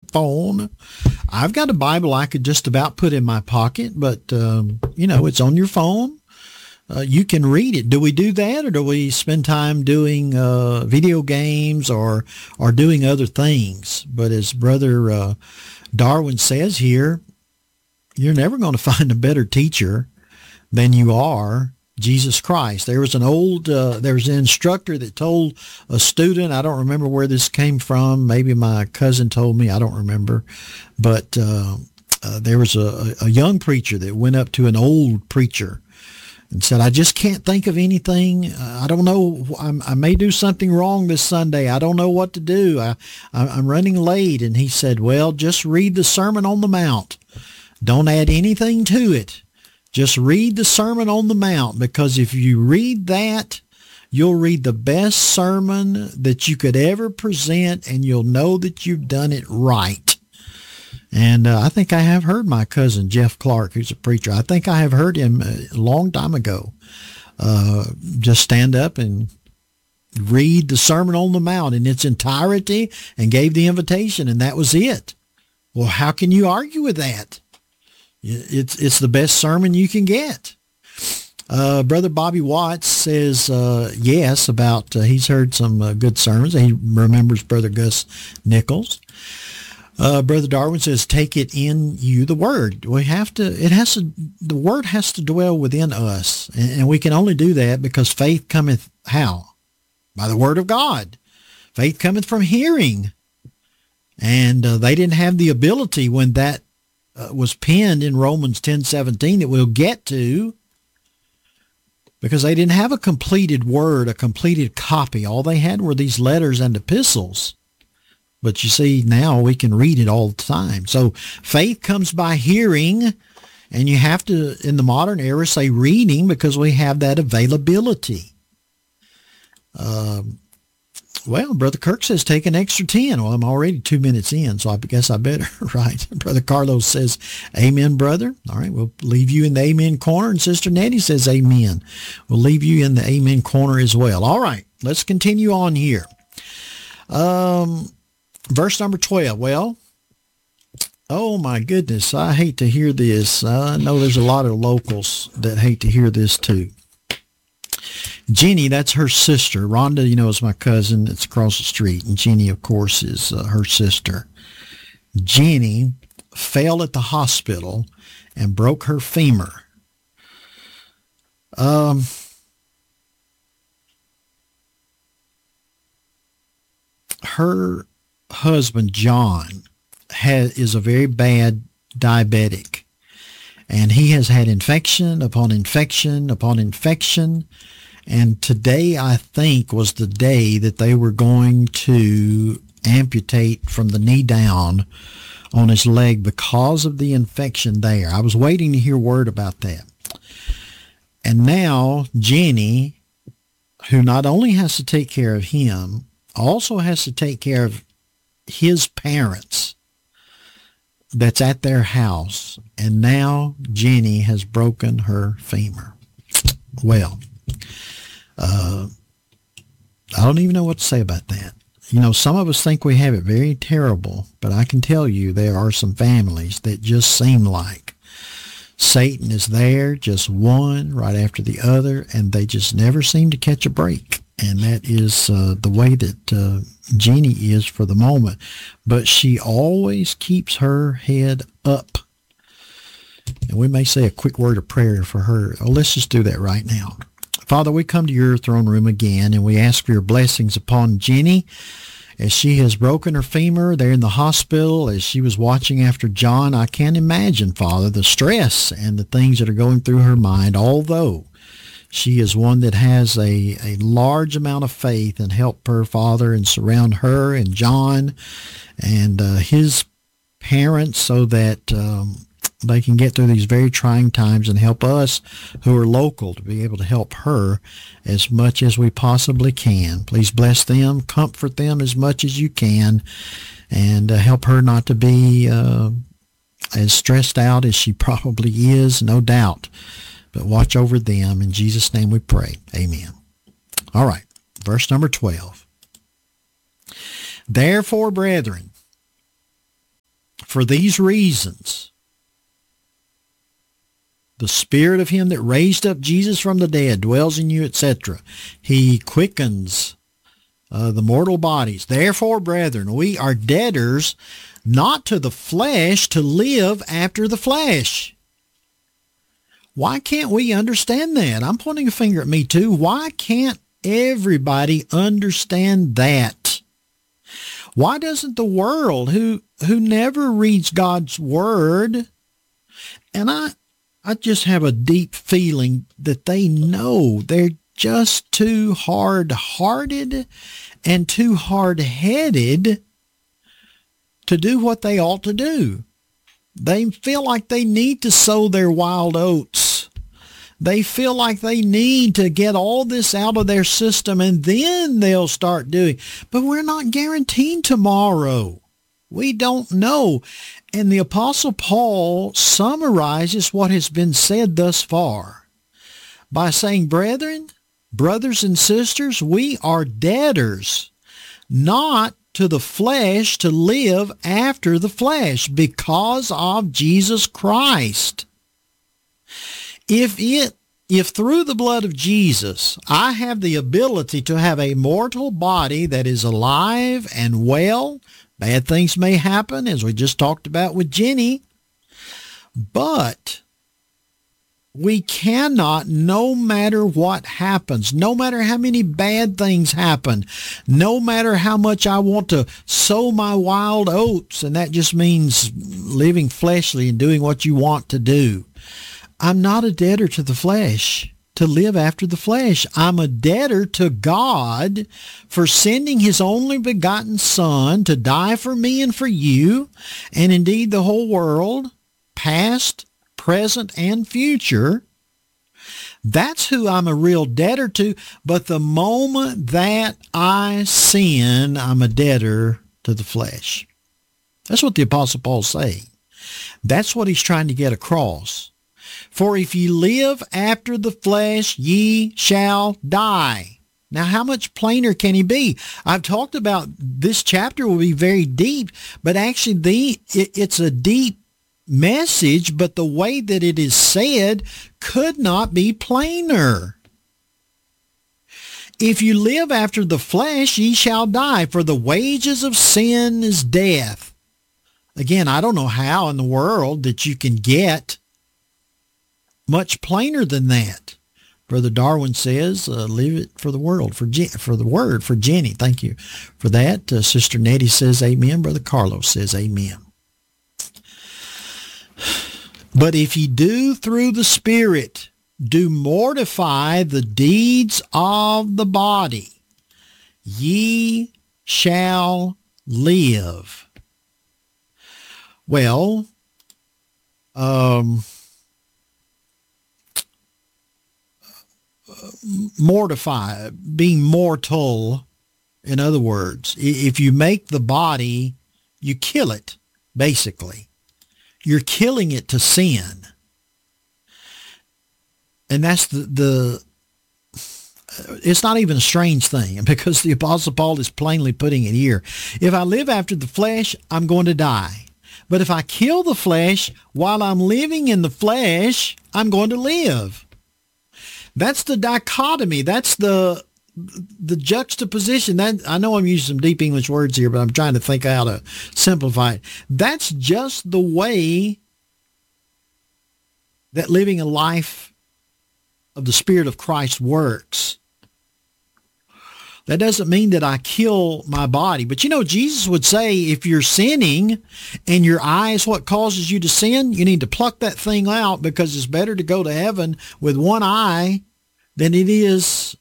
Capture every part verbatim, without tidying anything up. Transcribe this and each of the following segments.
phone. I've got a Bible I could just about put in my pocket, but, um, you know, it's on your phone. Uh, you can read it. Do we do that, or do we spend time doing uh, video games or or doing other things? But as Brother uh, Darwin says here, you're never going to find a better teacher than you are Jesus Christ. There was an old, uh, there was an instructor that told a student, I don't remember where this came from, maybe my cousin told me, I don't remember, but uh, uh, there was a, a young preacher that went up to an old preacher and said, I just can't think of anything. Uh, I don't know. I'm, I may do something wrong this Sunday. I don't know what to do. I, I, I'm running late. And he said, well, just read the Sermon on the Mount. Don't add anything to it. Just read the Sermon on the Mount, because if you read that, you'll read the best sermon that you could ever present, and you'll know that you've done it right. And uh, I think I have heard my cousin, Jeff Clark, who's a preacher, I think I have heard him a long time ago uh, just stand up and read the Sermon on the Mount in its entirety and gave the invitation, and that was it. Well, how can you argue with that? It's it's the best sermon you can get. Uh, Brother Bobby Watts says uh, yes about, uh, he's heard some uh, good sermons. He remembers Brother Gus Nichols. Uh, Brother Darwin says, take it in you, the Word. We have to, it has to, the Word has to dwell within us. And, and we can only do that because faith cometh how? By the Word of God. Faith cometh from hearing. And uh, they didn't have the ability when that uh, was penned in Romans ten seventeen that we'll get to, because they didn't have a completed word, a completed copy. All they had were these letters and epistles. But you see, now we can read it all the time. So faith comes by hearing, and you have to, in the modern era, say reading, because we have that availability. Um, well, Brother Kirk says take an extra ten. Well, I'm already two minutes in, so I guess I better, right? Brother Carlos says, amen, brother. All right, we'll leave you in the amen corner. And Sister Nettie says, amen. We'll leave you in the amen corner as well. All right, let's continue on here. Um... Verse number twelve. Well, oh my goodness, I hate to hear this. I know there's a lot of locals that hate to hear this too. Jenny, that's her sister. Rhonda, you know, is my cousin that's across the street. And Jenny, of course, is uh, her sister. Jenny fell at the hospital and broke her femur. Um... Her husband, John, has, is a very bad diabetic, and he has had infection upon infection upon infection, and today, I think, was the day that they were going to amputate from the knee down on his leg because of the infection there. I was waiting to hear word about that. And now, Jenny, who not only has to take care of him, also has to take care of his parents that's at their house. And now Jenny has broken her femur. Well, uh, I don't even know what to say about that. You know, some of us think we have it very terrible, but I can tell you there are some families that just seem like Satan is there, just one right after the other, and they just never seem to catch a break. And that is uh, the way that uh, Jeannie is for the moment. But she always keeps her head up. And we may say a quick word of prayer for her. Oh, let's just do that right now. Father, we come to your throne room again, and we ask for your blessings upon Jeannie as she has broken her femur there in the hospital, as she was watching after John. I can't imagine, Father, the stress and the things that are going through her mind, although she is one that has a, a large amount of faith, and help her, Father, and surround her and John and uh, his parents so that um, they can get through these very trying times, and help us who are local to be able to help her as much as we possibly can. Please bless them, comfort them as much as you can, and uh, help her not to be uh, as stressed out as she probably is, no doubt. But watch over them. In Jesus' name we pray. Amen. All right. Verse number twelve. Therefore, brethren, For these reasons, the Spirit of him that raised up Jesus from the dead dwells in you, et cetera. He quickens uh, the mortal bodies. Therefore, brethren, we are debtors not to the flesh to live after the flesh. Why can't we understand that? I'm pointing a finger at me too. Why can't everybody understand that? Why doesn't the world who who never reads God's word, and I I just have a deep feeling that they know they're just too hard-hearted and too hard-headed to do what they ought to do. They feel like they need to sow their wild oats. They feel like they need to get all this out of their system and then they'll start doing. But we're not guaranteed tomorrow. We don't know. And the Apostle Paul summarizes what has been said thus far by saying, brethren, brothers and sisters, we are debtors, not to the flesh to live after the flesh because of Jesus Christ. If it, if through the blood of Jesus, I have the ability to have a mortal body that is alive and well, bad things may happen, as we just talked about with Jenny, but we cannot, no matter what happens, no matter how many bad things happen, no matter how much I want to sow my wild oats, and that just means living fleshly and doing what you want to do. I'm not a debtor to the flesh to live after the flesh. I'm a debtor to God for sending his only begotten Son to die for me and for you, and indeed the whole world, past, present, and future. That's who I'm a real debtor to. But the moment that I sin, I'm a debtor to the flesh. That's what the Apostle Paul's saying. That's what he's trying to get across. For if ye live after the flesh, ye shall die. Now, how much plainer can he be? I've talked about this chapter will be very deep, but actually the it, it's a deep message, but the way that it is said could not be plainer. If you live after the flesh, ye shall die, for the wages of sin is death. Again, I don't know how in the world that you can get much plainer than that. Brother Darwin says, uh, leave it for the world, for Je- for the word, for Jenny. Thank you for that. Uh, Sister Nettie says amen. Brother Carlos says amen. But if ye do through the Spirit, do mortify the deeds of the body, ye shall live. Well, um, mortify, being mortal, in other words, if you make the body, you kill it, basically. You're killing it to sin. And that's the, the, it's not even a strange thing, because the Apostle Paul is plainly putting it here. If I live after the flesh, I'm going to die. But if I kill the flesh while I'm living in the flesh, I'm going to live. That's the dichotomy. That's the the juxtaposition. That, I know I'm using some deep English words here, but I'm trying to think how to simplify it. That's just the way that living a life of the Spirit of Christ works. That doesn't mean that I kill my body. But you know, Jesus would say, if you're sinning and your eye is what causes you to sin, you need to pluck that thing out, because it's better to go to heaven with one eye than it is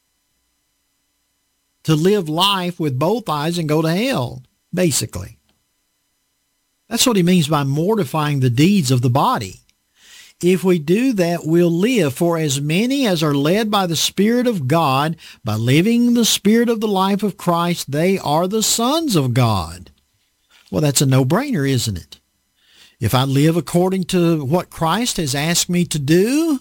to live life with both eyes and go to hell, basically. That's what he means by mortifying the deeds of the body. If we do that, we'll live. For as many as are led by the Spirit of God, by living the Spirit of the life of Christ, they are the sons of God. Well, that's a no-brainer, isn't it? If I live according to what Christ has asked me to do,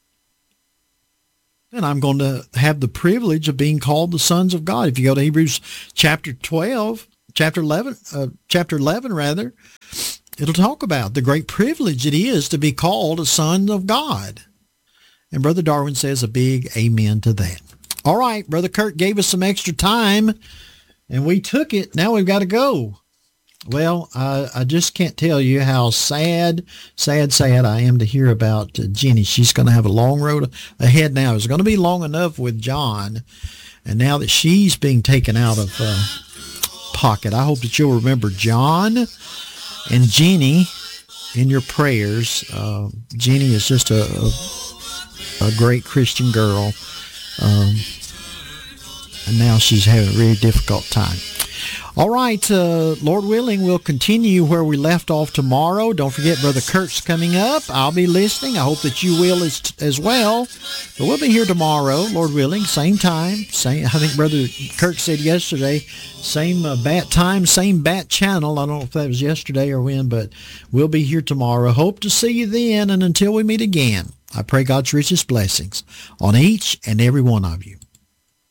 then I'm going to have the privilege of being called the sons of God. If you go to Hebrews chapter twelve, chapter eleven, uh, chapter eleven rather, it'll talk about the great privilege it is to be called a son of God. And Brother Darwin says a big amen to that. All right, Brother Kurt gave us some extra time, and we took it. Now we've got to go. Well, I, I just can't tell you how sad, sad, sad I am to hear about uh, Jenny. She's going to have a long road ahead now. It's going to be long enough with John. And now that she's being taken out of uh, pocket, I hope that you'll remember John and Jenny in your prayers. Uh, Jenny is just a, a, a great Christian girl. Um, and now she's having a really difficult time. All right, uh, Lord willing, we'll continue where we left off tomorrow. Don't forget, Brother Kurt's coming up. I'll be listening. I hope that you will as, as well. But we'll be here tomorrow, Lord willing, same time. Same. I think Brother Kurt said yesterday, same uh, bat time, same bat channel. I don't know if that was yesterday or when, but we'll be here tomorrow. Hope to see you then, and until we meet again, I pray God's richest blessings on each and every one of you.